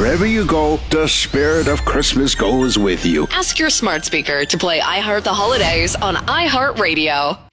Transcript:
wherever you go, the spirit of Christmas goes with you. Ask your smart speaker to play I Heart the Holidays on iHeartRadio.